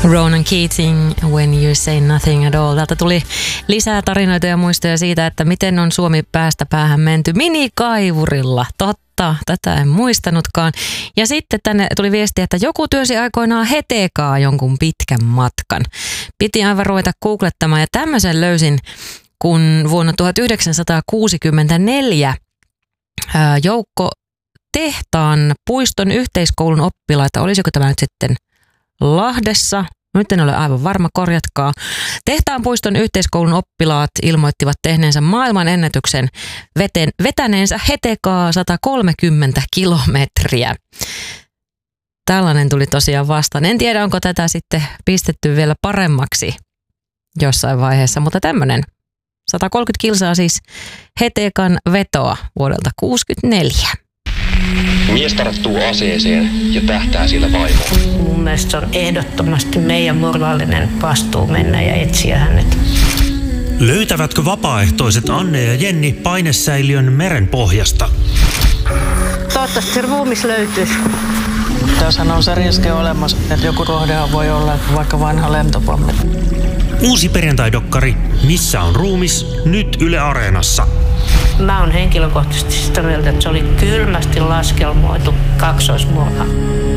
Ronan Keating, When You Say Nothing at All. Täältä tuli lisää tarinoita ja muistoja siitä, että miten on Suomi päästä päähän menty minikaivurilla. Totta, tätä en muistanutkaan. Ja sitten tänne tuli viesti, että joku työsi aikoinaan hetekaa jonkun pitkän matkan. Piti aivan ruveta googlettamaan ja tämmöisen löysin, kun vuonna 1964 joukko Tehtaan puiston yhteiskoulun oppilaita, olisiko tämä nyt sitten Lahdessa, nyt en ole aivan varma, korjatkaa. Tehtaan puiston yhteiskoulun oppilaat ilmoittivat tehneensä maailman ennätyksen vetäneensä hetekaa 130 kilometriä. Tällainen tuli tosiaan vastaan. En tiedä, onko tätä sitten pistetty vielä paremmaksi jossain vaiheessa, mutta tämmöinen 130 kilsaa siis hetekan vetoa vuodelta 1964. Mies tarttuu aseeseen ja tähtää sillä vaimoon. Mun mielestä se on ehdottomasti meidän moraalinen vastuu mennä ja etsiä hänet. Löytävätkö vapaaehtoiset Anne ja Jenni painesäiliön meren pohjasta? Toivottavasti ruumis löytyisi. Tässähän on se riski olemassa, että joku rohdehan voi olla vaikka vanha lentopommi. Uusi perjantai-dokkari Missä on ruumis? Nyt Yle Areenassa. Mä oon henkilökohtaisesti sitä mieltä, että se oli kylmästi laskelmoitu kaksoismurha.